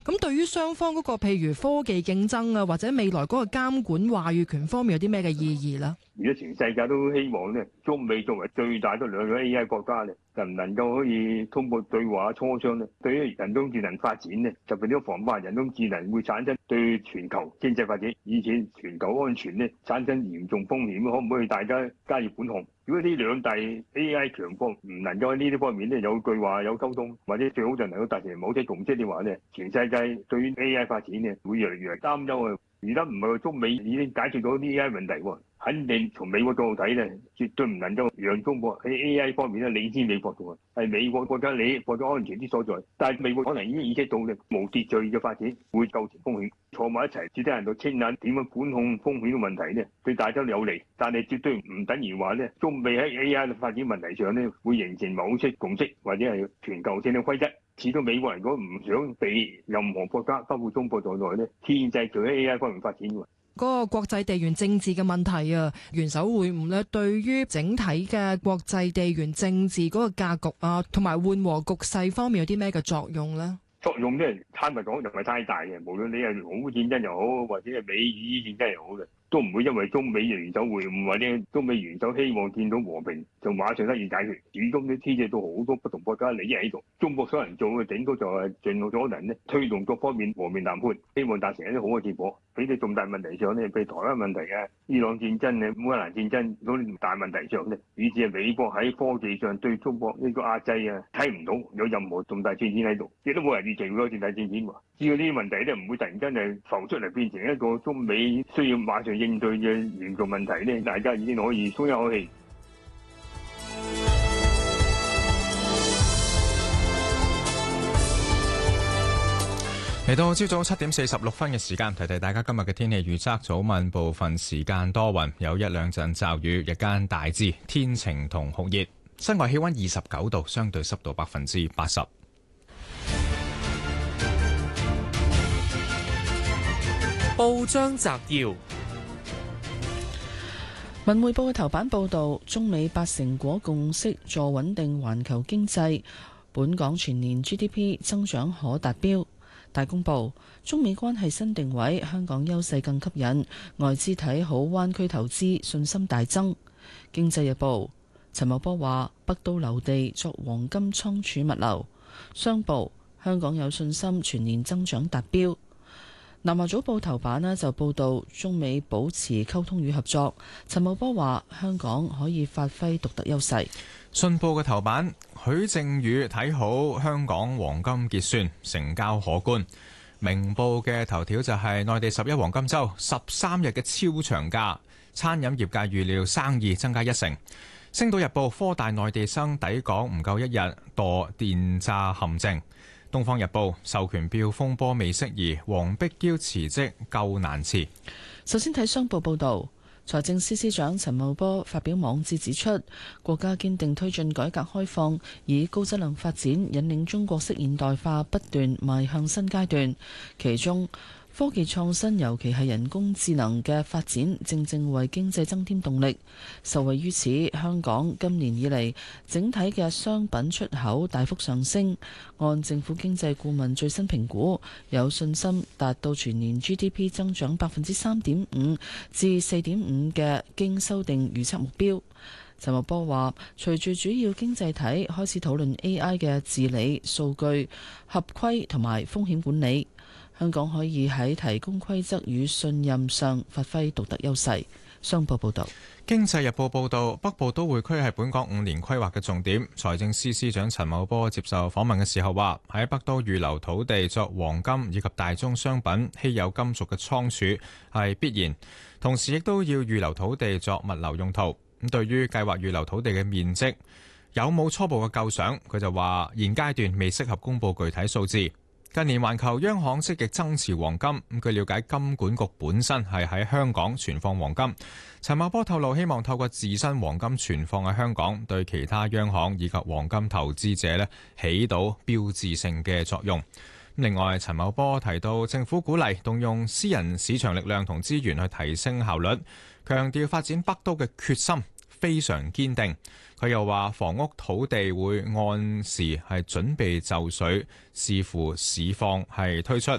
咁對於雙方嗰個譬如科技競爭啊，或者未來嗰個監管話語權方面有啲咩嘅意義呢？ 而家全世界都希望咧，中美作為最大嗰兩個 AI 國家咧，能唔能夠可以通過對話磋商咧，對於人工智能發展咧，特別呢個防範人工智能會產生對全球經濟發展、以至全球安全咧產生嚴重風險，可唔可以大家加以管控？如果呢兩大 AI 強國唔能夠喺呢啲方面咧有對話、有溝通，或者最好就能夠達成某些共識嘅話咧，全世界對於 AI 發展咧會越嚟越擔憂啊！而家唔係話中美已經解決咗啲 AI 問題喎，肯定從美國角度睇咧，絕對唔能夠讓中國喺 AI 方面咧領先美國嘅喎，係美國國家利益、國家安全之所在。但係美國可能已經意識到咧，無秩序嘅發展會構成風險，坐埋一齊，只得人度傾下點樣管控風險嘅問題咧，對大家都有利。但係絕對唔等於話咧，中美喺 AI 嘅發展問題上咧，會形成某些共識或者係全球性嘅規則。始終美國人如果唔想被任何國家，包括中國在內咧，牽制佢喺 AI 方面發展喎。 嗰個國際地緣政治嘅問題啊，元首會晤咧，對於整體嘅國際地緣政治嗰個格局啊，同埋緩和局勢方面有啲咩嘅作用咧？ 作用咧，坦白講就唔係太大嘅。無論你係俄烏戰爭又好，或者係美伊戰爭又好嘅，都唔會因為中美元首會晤或者中美元首希望見到和平就馬上得以解決。始終都牽涉到好多不同國家利益喺度。中國所能做嘅頂多就係盡可能咧推動各方面和平談判，希望達成一啲好嘅結果。喺啲重大問題上咧，譬如台灣問題啊、伊朗戰爭啊、烏克蘭戰爭嗰啲大問題上咧，以至係美國喺科技上對中國呢個壓制啊，睇唔到有任何重大進展喺度，亦都冇人預期會有重大進展喎。只要呢啲問題咧唔會突然間係浮出嚟變成一個中美需要馬上應對嘅嚴重問題咧，大家已經可以鬆一口氣。 嚟到朝早7點46分嘅時間，提提大家今日嘅天氣預測。早晚部分時間多雲，有一兩陣驟雨，日間大致天晴同酷熱。室外氣溫29度，相對濕度80%。 報章摘要： 文匯報嘅頭版報道，中美8成果共識助穩定環球經濟，本港全年 GDP 增長可達標。大公報：中美關係新定位，香港優勢更吸引，外資睇好灣區投資，信心大增。經濟日報：陳茂波話北都留地作黃金倉儲物流。商報：香港有信心全年增長達標。南華早報頭版呢就報道中美保持溝通與合作，陳茂波話香港可以發揮獨特優勢。 信報嘅頭版，許正宇睇好香港黃金結算成交可觀。明報嘅頭條就係內地11黃金週13日嘅超長假，餐飲業界預料生意增加1成。星島日報，科大內地生抵港唔夠1日墮電詐陷阱。東方日報，授權標風波未釋疑，黃碧嬌辭職夠難辭。 首先睇商報報導，財政司司長陳茂波發表網誌指出，國家堅定推進改革開放，以高質量發展引領中國式現代化不斷邁向新階段，其中科技創新，尤其係人工智能嘅發展，正正為經濟增添動力。受惠於此，香港今年以嚟整體嘅商品出口大幅上升。按政府經濟顧問最新評估，有信心達到全年 GDP 增長3.5%至4.5%嘅經修訂預測目標。陳茂波話，隨住主要經濟體開始討論 AI 嘅治理、數據合規同埋風險管理，香港可以喺提供規則與信任上發揮獨特優勢。商報報導， 經濟日報報導，北部都會區係本港5年規劃嘅重點。財政司司長陳茂波接受訪問嘅時候話，喺北都預留土地作黃金以及大宗商品、稀有金屬嘅倉儲係必然，同時亦都要預留土地作物流用途。咁對於計劃預留土地嘅面積有冇初步嘅構想，佢就話現階段未適合公布具體數字。近年環球央行積極增持黃金，據了解金管局本身係喺香港存放黃金。陳茂波透露，希望透過自身黃金存放喺香港，對其他央行以及黃金投資者起到標誌性嘅作用。另外，陳茂波提到政府鼓勵動用私人市場力量同資源去提升效率，強調發展北都嘅決心非常堅定。佢又話房屋土地會按時係準備就緒，視乎市況係推出。